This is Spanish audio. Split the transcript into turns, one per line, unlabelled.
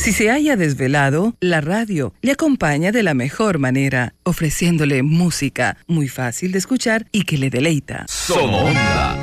Si se haya desvelado, la radio le acompaña de la mejor manera, ofreciéndole música muy fácil de escuchar y que le deleita.
Somonda